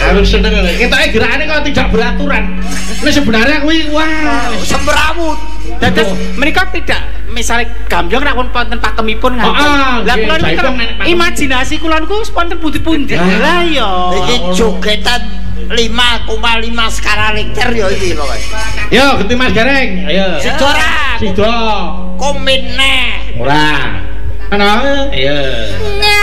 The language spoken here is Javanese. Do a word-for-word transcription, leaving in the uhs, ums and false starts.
Harus seneng. Ketoke gerakane kok tidak beraturan. Ini sebenarnya kuwi wah semrawut. Dados menika tidak misalnya gambyong rak wonten pakemipun ngaten. Lah kula niku imajinasi kula niku wonten pundi-pundi. Lah ya. Iki jogetan lima koma lima skala Richter ya iki pokoke. Yo genti Mas Gareng. Ayo. Sido ora. Sido. Komine. Ora. Ana. Iya.